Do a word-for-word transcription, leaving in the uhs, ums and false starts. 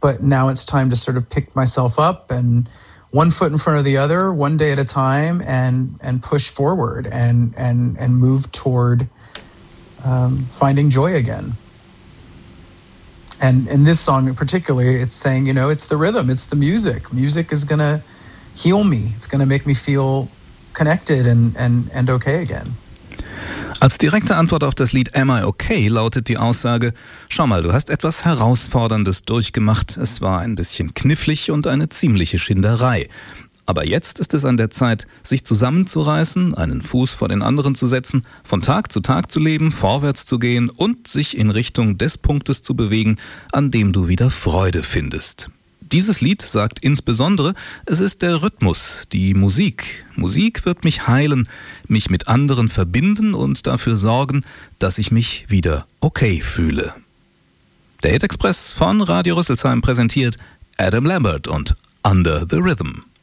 but now it's time to sort of pick myself up and one foot in front of the other, one day at a time, and and push forward and and and move toward um, finding joy again. And in this song in particular, it's saying, you know, it's the rhythm, it's the music. Music is gonna heal me. It's gonna make me feel connected and and and okay again. Als direkte Antwort auf das Lied Am I Okay lautet die Aussage: Schau mal, du hast etwas Herausforderndes durchgemacht. Es war ein bisschen knifflig und eine ziemliche Schinderei. Aber jetzt ist es an der Zeit, sich zusammenzureißen, einen Fuß vor den anderen zu setzen, von Tag zu Tag zu leben, vorwärts zu gehen und sich in Richtung des Punktes zu bewegen, an dem du wieder Freude findest. Dieses Lied sagt insbesondere, es ist der Rhythmus, die Musik. Musik wird mich heilen, mich mit anderen verbinden und dafür sorgen, dass ich mich wieder okay fühle. Der Hit Express von Radio Rüsselsheim präsentiert Adam Lambert und Under the Rhythm.